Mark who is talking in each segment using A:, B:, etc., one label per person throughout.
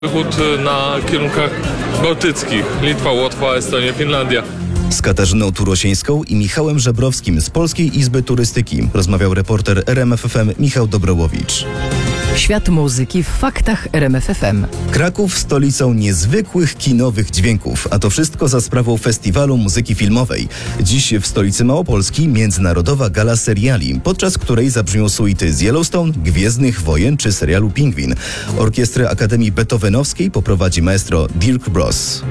A: Wychód na kierunkach bałtyckich: Litwa, Łotwa, Estonia, Finlandia.
B: Z Katarzyną Turosieńską i Michałem Żebrowskim z Polskiej Izby Turystyki rozmawiał reporter RMF FM Michał Dobrołowicz.
C: Świat muzyki w faktach RMF FM.
B: Kraków stolicą niezwykłych kinowych dźwięków, a to wszystko za sprawą Festiwalu Muzyki Filmowej. Dziś w stolicy Małopolski międzynarodowa gala seriali, podczas której zabrzmią suity z Yellowstone, Gwiezdnych Wojen czy serialu Pingwin. Orkiestrę Akademii Beethovenowskiej poprowadzi maestro Dirk Bross.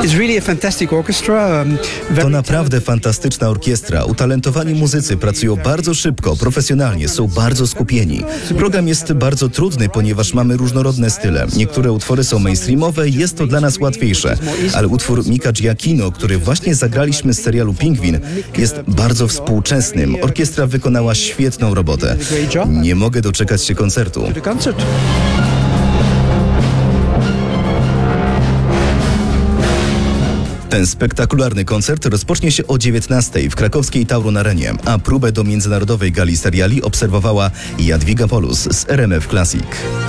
B: To naprawdę fantastyczna orkiestra. Utalentowani muzycy pracują bardzo szybko, profesjonalnie, są bardzo skupieni. Program jest bardzo trudny, ponieważ mamy różnorodne style. Niektóre utwory są mainstreamowe i jest to dla nas łatwiejsze. Ale utwór Mika Giacchino, który właśnie zagraliśmy z serialu Pingwin, jest bardzo współczesnym. Orkiestra wykonała świetną robotę. Nie mogę doczekać się koncertu. Ten spektakularny koncert rozpocznie się o 19:00 w krakowskiej Taurun Arenie, a próbę do międzynarodowej gali seriali obserwowała Jadwiga Polus z RMF Classic.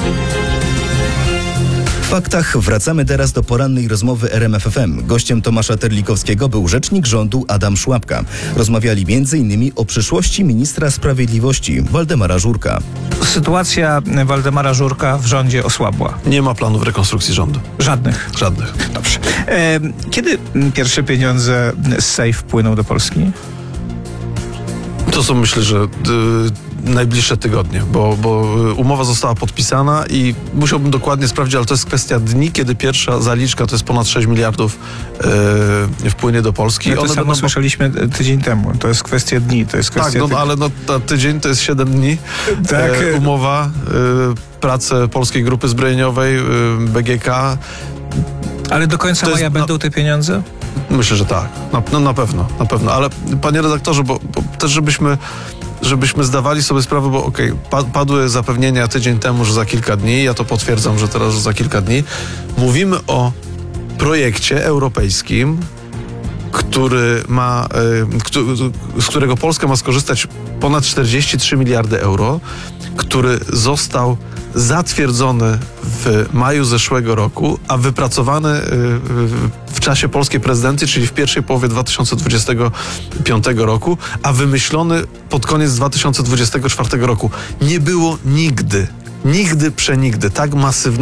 B: W faktach wracamy teraz do porannej rozmowy RMF FM. Gościem Tomasza Terlikowskiego był rzecznik rządu Adam Szłapka. Rozmawiali m.in. o przyszłości ministra sprawiedliwości Waldemara Żurka.
D: Sytuacja Waldemara Żurka w rządzie osłabła.
E: Nie ma planów rekonstrukcji rządu.
D: Żadnych. Dobrze. Kiedy pierwsze pieniądze z SAFE wpłyną do Polski?
E: To są, myślę, że najbliższe tygodnie, bo umowa została podpisana i musiałbym dokładnie sprawdzić, ale to jest kwestia dni, kiedy pierwsza zaliczka, to jest ponad 6 miliardów wpłynie do Polski.
D: No to samo słyszeliśmy tydzień temu. To jest kwestia dni. To jest kwestia
E: ale tydzień to jest 7 dni.
D: Tak.
E: Umowa, prace Polskiej Grupy Zbrojeniowej, BGK.
D: Ale do końca maja będą te pieniądze?
E: Myślę, że tak. Na pewno. Ale panie redaktorze, bo też żebyśmy zdawali sobie sprawę, bo padły zapewnienia tydzień temu, że za kilka dni, ja to potwierdzam, że teraz że za kilka dni, mówimy o projekcie europejskim, z którego Polska ma skorzystać ponad 43 miliardy euro, który został zatwierdzony w maju zeszłego roku, a wypracowany w czasie polskiej prezydencji, czyli w pierwszej połowie 2025 roku, a wymyślony pod koniec 2024 roku. Nie było nigdy, przenigdy tak masywnego